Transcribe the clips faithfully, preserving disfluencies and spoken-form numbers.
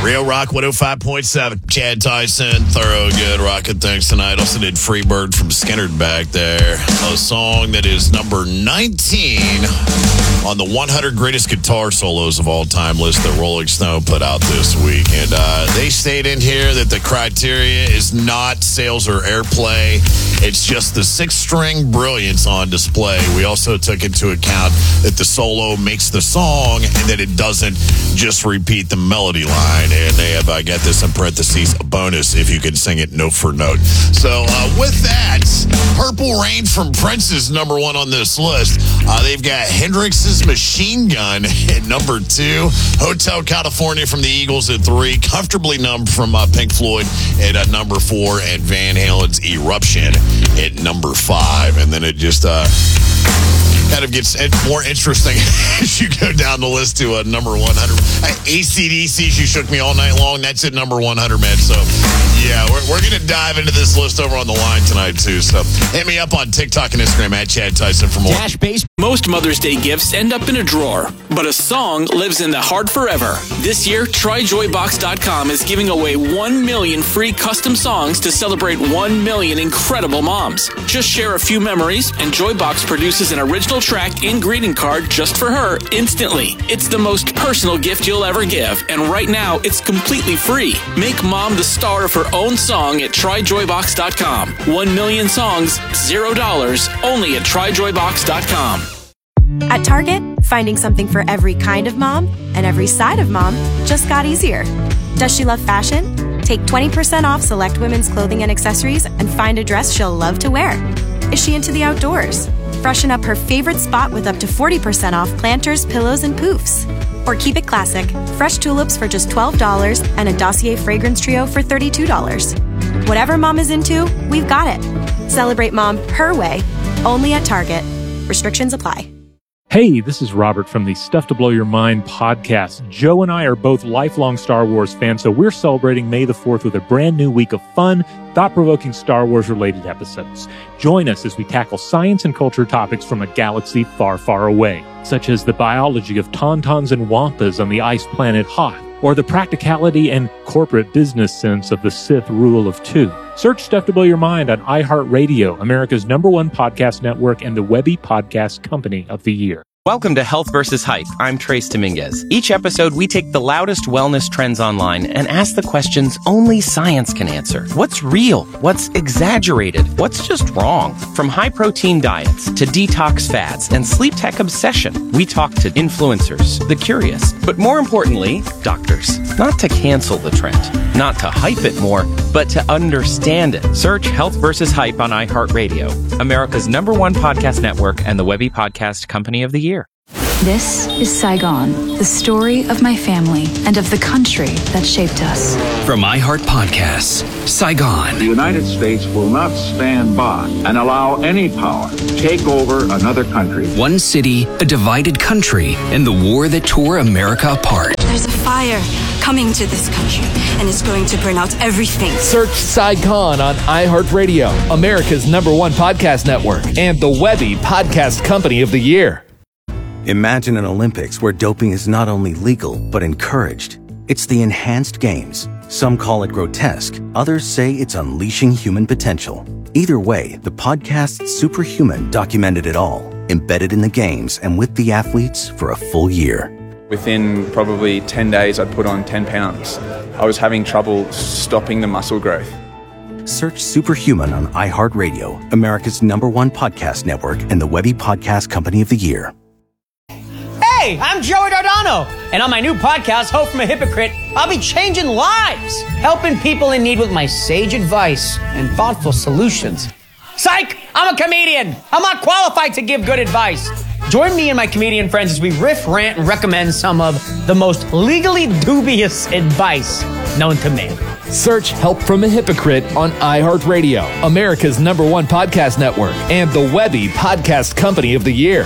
Real Rock one oh five point seven. Chad Tyson, thorough good rockin' things tonight. Also did Freebird from Skinnerd back there. A song that is number nineteen on the one hundred greatest guitar solos of all time list that Rolling Stone put out this week. And uh, they state in here that the criteria is not sales or airplay. It's just the six-string brilliance on display. We also took into account that the solo makes the song and that it doesn't just repeat the melody line. And they have, I got this in parentheses, a bonus if you can sing it note for note. So uh, with that, Purple Rain from Prince is number one on this list. Uh, they've got Hendrix's Machine Gun at number two. Hotel California from the Eagles at three. Comfortably Numb from uh, Pink Floyd at uh, number four. And Van Halen's Eruption at number five. And then it just uh, kind of gets more interesting as you go down the list to uh, number one hundred. Uh, A C D C, She Shook Me All Night Long. That's at number one hundred, man. So, yeah, we're, we're going to dive into this list over on the line tonight, too. So, hit me up on TikTok and Instagram at Chad Tyson for more. Dash Base. Most Mother's Day gifts end up in a drawer, but a song lives in the heart forever. This year, Try Joy Box dot com is giving away one million free custom songs to celebrate one million incredible moms. Just share a few memories, and Joybox produces an original track and greeting card just for her instantly. It's the most personal gift you'll ever give, and right now, it's completely free. Make mom the star of her own song at Try Joy Box dot com. One million songs, zero dollars, only at Try Joy Box dot com. At Target, finding something for every kind of mom and every side of mom just got easier. Does she love fashion? Take twenty percent off select women's clothing and accessories and find a dress she'll love to wear. Is she into the outdoors? Freshen up her favorite spot with up to forty percent off planters, pillows, and poofs. Or keep it classic, fresh tulips for just twelve dollars and a Dossier fragrance trio for thirty-two dollars. Whatever mom is into, we've got it. Celebrate mom her way, only at Target. Restrictions apply. Hey, this is Robert from the Stuff to Blow Your Mind podcast. Joe and I are both lifelong Star Wars fans, so we're celebrating May the fourth with a brand new week of fun, thought-provoking Star Wars-related episodes. Join us as we tackle science and culture topics from a galaxy far, far away, such as the biology of tauntauns and wampas on the ice planet Hoth, or the practicality and corporate business sense of the Sith rule of two. Search Stuff to Blow Your Mind on iHeartRadio, America's number one podcast network and the Webby Podcast Company of the Year. Welcome to Health versus Hype. I'm Trace Dominguez. Each episode, we take the loudest wellness trends online and ask the questions only science can answer. What's real? What's exaggerated? What's just wrong? From high-protein diets to detox fads and sleep tech obsession, we talk to influencers, the curious, but more importantly, doctors. Not to cancel the trend, not to hype it more, but to understand it. Search Health versus Hype on iHeartRadio, America's number one podcast network and the Webby Podcast Company of the Year. This is Saigon, the story of my family and of the country that shaped us. From iHeart Podcasts, Saigon. The United States will not stand by and allow any power to take over another country. One city, a divided country, and the war that tore America apart. There's a fire coming to this country, and it's going to burn out everything. Search Saigon on iHeartRadio, America's number one podcast network, and the Webby Podcast Company of the Year. Imagine an Olympics where doping is not only legal, but encouraged. It's the Enhanced Games. Some call it grotesque. Others say it's unleashing human potential. Either way, the podcast Superhuman documented it all, embedded in the games and with the athletes for a full year. Within probably ten days, I'd put on ten pounds. I was having trouble stopping the muscle growth. Search Superhuman on iHeartRadio, America's number one podcast network and the Webby Podcast Company of the Year. Hey, I'm Joey Dardano, and on my new podcast, Hope from a Hypocrite, I'll be changing lives, helping people in need with my sage advice and thoughtful solutions. Psych! I'm a comedian. I'm not qualified to give good advice. Join me and my comedian friends as we riff, rant, and recommend some of the most legally dubious advice known to man. Search Help from a Hypocrite on iHeartRadio, America's number one podcast network, and the Webby Podcast Company of the Year.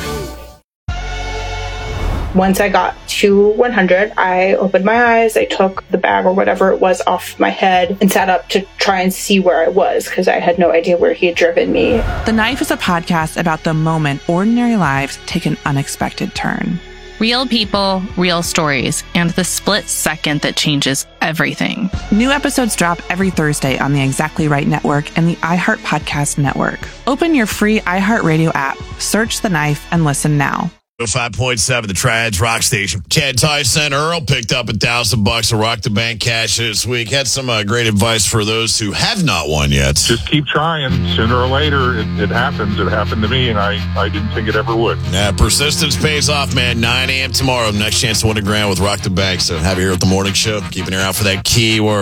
Once I got to one hundred, I opened my eyes, I took the bag or whatever it was off my head and sat up to try and see where I was because I had no idea where he had driven me. The Knife is a podcast about the moment ordinary lives take an unexpected turn. Real people, real stories, and the split second that changes everything. New episodes drop every Thursday on the Exactly Right Network and the iHeart Podcast Network. Open your free iHeartRadio app, search The Knife, and listen now. five point seven, the Trads Rock Station. Chad Tyson, Earl picked up a thousand bucks of Rock the Bank cash this week. Had some uh, great advice for those who have not won yet. Just keep trying. Sooner or later, it, it happens. It happened to me, and I, I didn't think it ever would. Yeah, persistence pays off, man. nine a.m. tomorrow. Next chance to win a grand with Rock the Bank. So have you here at the morning show. Keep an ear out for that keyword.